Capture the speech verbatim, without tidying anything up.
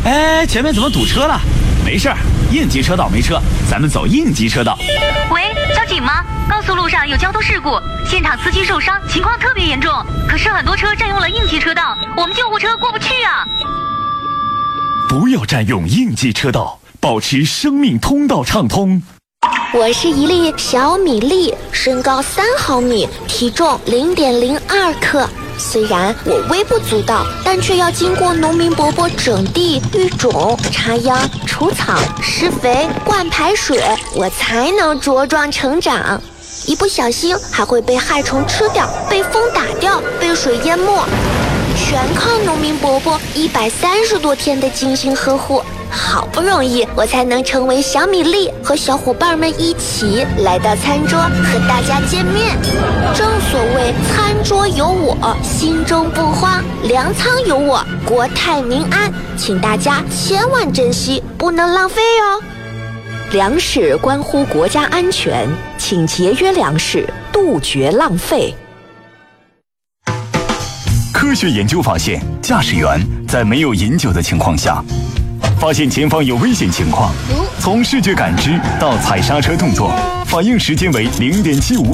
哎，前面怎么堵车了？没事儿，应急车道没车，咱们走应急车道。 喂，交警吗？高速路上有交通事故，现场司机受伤，情况特别严重。可是很多车占用了应急车道，我们救护车过不去啊！ 不要占用应急车道，保持生命通道畅通。 我是一粒小米粒，身高三毫米，体重零点零二克。虽然我微不足道，但却要经过农民伯伯整地、育种、插秧、除草、施肥、灌排水，我才能茁壮成长。一不小心还会被害虫吃掉，被风打掉，被水淹没，全靠农民伯伯一百三十多天的精心呵护。好不容易我才能成为小米粒，和小伙伴们一起来到餐桌和大家见面。正所谓餐桌有我，心中不慌；粮仓有我，国泰民安。请大家千万珍惜，不能浪费哦。 粮食关乎国家安全，请节约粮食，杜绝浪费。 科学研究发现，驾驶员在没有饮酒的情况下，发现前方有危险情况，从视觉感知到踩刹车动作，反应时间为零点七五